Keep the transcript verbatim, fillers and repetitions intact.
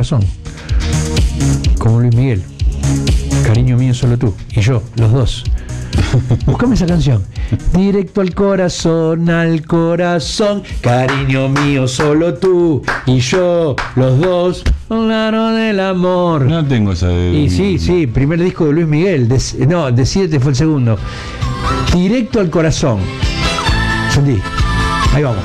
corazón. Como Luis Miguel. Cariño mío, solo tú. Y yo, los dos. Buscame esa canción. Directo al corazón, al corazón. Cariño mío, solo tú. Y yo, los dos. Claro del amor. No tengo esa de... Y sí, sí, primer disco de Luis Miguel. De, no, Decídete fue el segundo. Directo al corazón. Sentí. Ahí vamos.